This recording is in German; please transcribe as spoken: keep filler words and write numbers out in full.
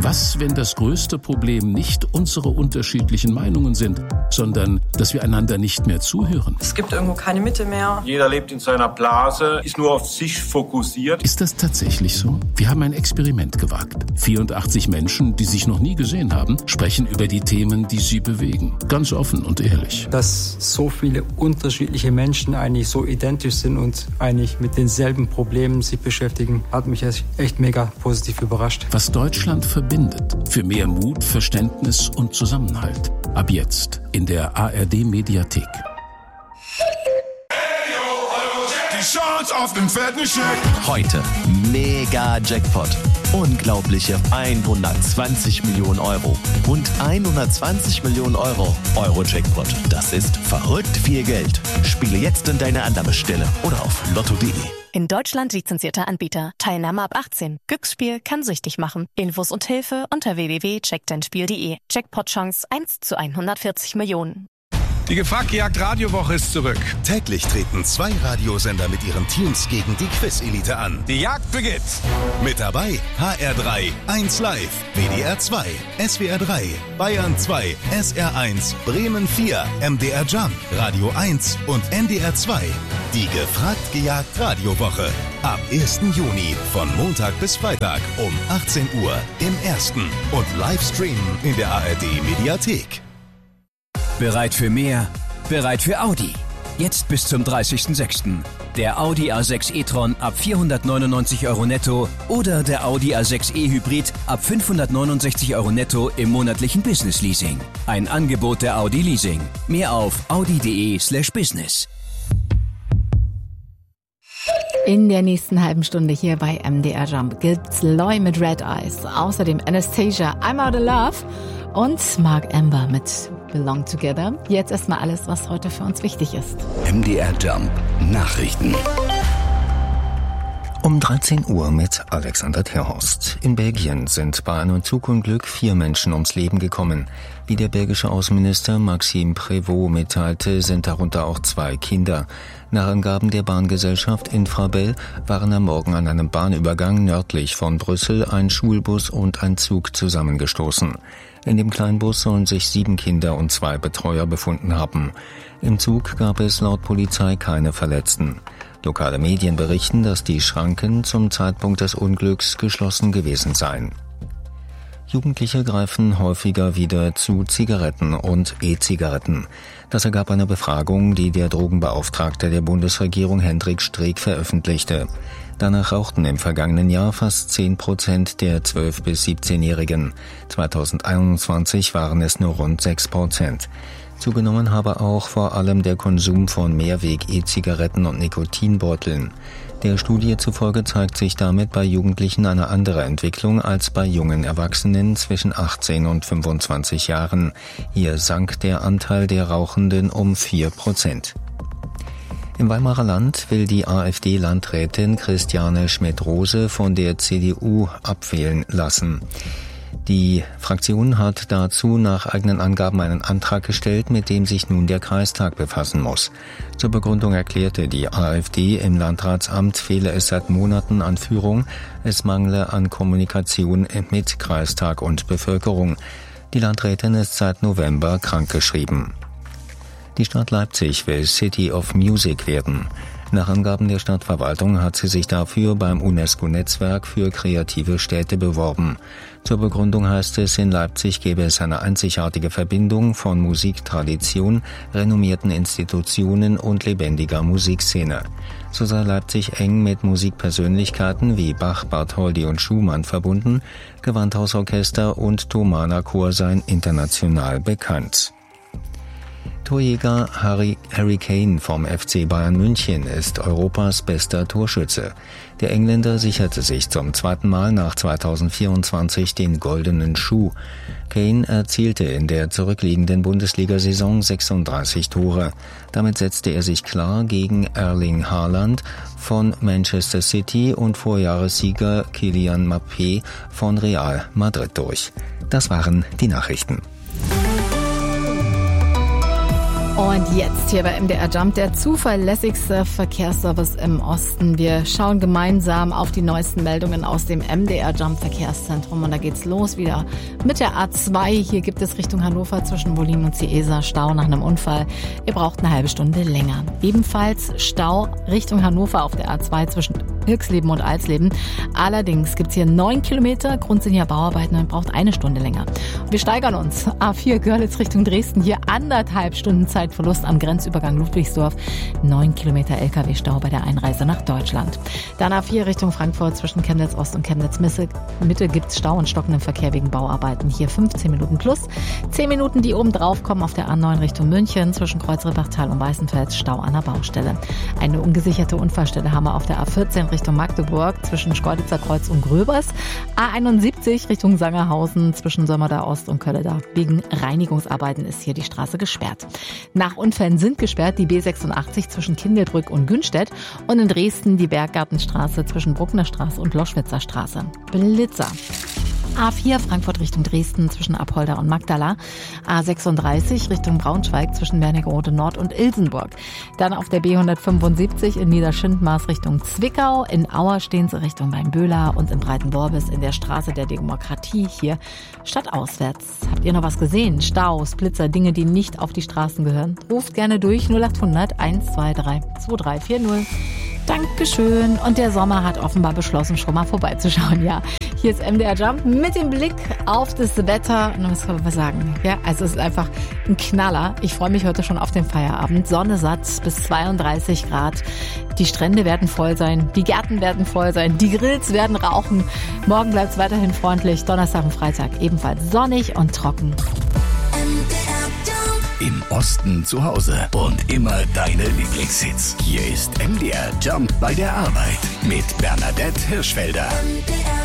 Was, wenn das größte Problem nicht unsere unterschiedlichen Meinungen sind, sondern dass wir einander nicht mehr zuhören? Es gibt irgendwo keine Mitte mehr. Jeder lebt in seiner Blase, ist nur auf sich fokussiert. Ist das tatsächlich so? Wir haben ein Experiment gewagt. vierundachtzig Menschen, die sich noch nie gesehen haben, sprechen über die Themen, die sie bewegen. Ganz offen und ehrlich. Dass so viele unterschiedliche Menschen eigentlich so identisch sind und eigentlich mit denselben Problemen sich beschäftigen, hat mich echt mega positiv überrascht. Was Deutschland verbindet. Für mehr Mut, Verständnis und Zusammenhalt. Ab jetzt in der A R D-Mediathek. Die Chance auf den fetten Scheck. Heute mega Jackpot. Unglaubliche hundertzwanzig Millionen Euro. Und hundertzwanzig Millionen Euro. Euro-Jackpot. Das ist verrückt viel Geld. Spiele jetzt in deine Annahmestelle oder auf lotto punkt de. In Deutschland lizenzierter Anbieter. Teilnahme ab achtzehn. Glücksspiel kann süchtig machen. Infos und Hilfe unter w w w punkt check dein spiel punkt de. Jackpot-Chance eins zu hundertvierzig Millionen. Die Gefragt-Gejagt Radiowoche ist zurück. Täglich treten zwei Radiosender mit ihren Teams gegen die Quiz-Elite an. Die Jagd beginnt. Mit dabei H R drei, eins Live, W D R zwei, S W R drei, Bayern zwei, S R eins, Bremen vier, M D R Jump, Radio eins und N D R zwei. Die Gefragt-Gejagt Radiowoche. Ab ersten Juni von Montag bis Freitag um achtzehn Uhr im Ersten und Livestream in der A R D-Mediathek. Bereit für mehr? Bereit für Audi. Jetzt bis zum dreißigsten sechsten Der Audi A sechs e-tron ab vierhundertneunundneunzig Euro netto oder der Audi A sechs e Hybrid ab fünfhundertneunundsechzig Euro netto im monatlichen Business Leasing. Ein Angebot der Audi Leasing. Mehr auf audi punkt de slash business. In der nächsten halben Stunde hier bei M D R Jump gibt's Loy mit Red Eyes, außerdem Anastasia, I'm Out of Love und Mark Amber mit Belong Together. Jetzt erstmal alles, was heute für uns wichtig ist. M D R Jump Nachrichten. Um dreizehn Uhr mit Alexander Terhorst. In Belgien sind bei einem Zugunglück vier Menschen ums Leben gekommen. Wie der belgische Außenminister Maxime Prévost mitteilte, sind darunter auch zwei Kinder. Nach Angaben der Bahngesellschaft Infrabel waren am Morgen an einem Bahnübergang nördlich von Brüssel ein Schulbus und ein Zug zusammengestoßen. In dem Kleinbus sollen sich sieben Kinder und zwei Betreuer befunden haben. Im Zug gab es laut Polizei keine Verletzten. Lokale Medien berichten, dass die Schranken zum Zeitpunkt des Unglücks geschlossen gewesen seien. Jugendliche greifen häufiger wieder zu Zigaretten und E-Zigaretten. Das ergab eine Befragung, die der Drogenbeauftragte der Bundesregierung Hendrik Streeck veröffentlichte. Danach rauchten im vergangenen Jahr fast zehn Prozent der zwölf- bis siebzehnjährigen. zweitausendeinundzwanzig waren es nur rund sechs Prozent. Zugenommen habe auch vor allem der Konsum von Mehrweg-E-Zigaretten und Nikotinbeuteln. Der Studie zufolge zeigt sich damit bei Jugendlichen eine andere Entwicklung als bei jungen Erwachsenen zwischen achtzehn und fünfundzwanzig Jahren. Hier sank der Anteil der Rauchenden um vier Prozent. Im Weimarer Land will die AfD-Landrätin Christiane Schmidt-Rose von der C D U abwählen lassen. Die Fraktion hat dazu nach eigenen Angaben einen Antrag gestellt, mit dem sich nun der Kreistag befassen muss. Zur Begründung erklärte die AfD im Landratsamt, fehle es seit Monaten an Führung, es mangle an Kommunikation mit Kreistag und Bevölkerung. Die Landrätin ist seit November krankgeschrieben. Die Stadt Leipzig will City of Music werden. Nach Angaben der Stadtverwaltung hat sie sich dafür beim UNESCO-Netzwerk für kreative Städte beworben. Zur Begründung heißt es, in Leipzig gäbe es eine einzigartige Verbindung von Musiktradition, renommierten Institutionen und lebendiger Musikszene. So sei Leipzig eng mit Musikpersönlichkeiten wie Bach, Bartholdy und Schumann verbunden, Gewandhausorchester und Thomaner Chor seien international bekannt. Torjäger Harry, Harry Kane vom F C Bayern München ist Europas bester Torschütze. Der Engländer sicherte sich zum zweiten Mal nach zweitausendvierundzwanzig den goldenen Schuh. Kane erzielte in der zurückliegenden Bundesliga-Saison sechsunddreißig Tore. Damit setzte er sich klar gegen Erling Haaland von Manchester City und Vorjahressieger Kylian Mbappé von Real Madrid durch. Das waren die Nachrichten. Und jetzt hier bei M D R Jump, der zuverlässigste Verkehrsservice im Osten. Wir schauen gemeinsam auf die neuesten Meldungen aus dem M D R Jump Verkehrszentrum. Und da geht's los wieder mit der A zwei. Hier gibt es Richtung Hannover zwischen Wollin und Ciesa Stau nach einem Unfall. Ihr braucht eine halbe Stunde länger. Ebenfalls Stau Richtung Hannover auf der A zwei zwischen Irxleben und Alsleben. Allerdings gibt's hier neun Kilometer grundsinniger Bauarbeiten und braucht eine Stunde länger. Wir steigern uns. A vier Görlitz Richtung Dresden. Hier anderthalb Stunden Zeitverlust am Grenzübergang Ludwigsdorf. Neun Kilometer L K W-Stau bei der Einreise nach Deutschland. Dann A vier Richtung Frankfurt zwischen Chemnitz Ost und Chemnitz Mitte gibt's Stau und stockenden Verkehr wegen Bauarbeiten. Hier fünfzehn Minuten plus. zehn Minuten, die oben drauf kommen auf der A neun Richtung München zwischen Kreuzrippachtal und Weißenfels. Stau an der Baustelle. Eine ungesicherte Unfallstelle haben wir auf der A vierzehn Richtung Magdeburg zwischen Schkeuditzer Kreuz und Gröbers. A einundsiebzig Richtung Sangerhausen zwischen Sömmerda Ost und Kölleda. Wegen Reinigungsarbeiten ist hier die Straße gesperrt. Nach Unfällen sind gesperrt die B sechsundachtzig zwischen Kindelbrück und Günstedt und in Dresden die Berggartenstraße zwischen Bruckner Straße und Loschwitzer Straße. Blitzer. A vier Frankfurt Richtung Dresden zwischen Apolda und Magdala. A sechsunddreißig Richtung Braunschweig zwischen Wernigerode Nord und Ilsenburg. Dann auf der B hundertfünfundsiebzig in Niederschindmaß Richtung Zwickau. In Auer stehen sie Richtung Weinböhler und in Breitenworbis in der Straße der Demokratie hier stadtauswärts. Habt ihr noch was gesehen? Staus, Blitzer, Dinge, die nicht auf die Straßen gehören? Ruft gerne durch null achthundert eins zwei drei zwei drei vier null. Dankeschön. Und der Sommer hat offenbar beschlossen, schon mal vorbeizuschauen. Ja, hier ist M D R Jump mit dem Blick auf das Wetter. Und was kann man sagen? Ja, also es ist einfach ein Knaller. Ich freue mich heute schon auf den Feierabend. Sonne satt bis zweiunddreißig Grad. Die Strände werden voll sein. Die Gärten werden voll sein. Die Grills werden rauchen. Morgen bleibt es weiterhin freundlich. Donnerstag und Freitag ebenfalls sonnig und trocken. Im Osten zu Hause und immer deine Lieblingshits. Hier ist M D R Jump bei der Arbeit mit Bernadette Hirschfelder. M D R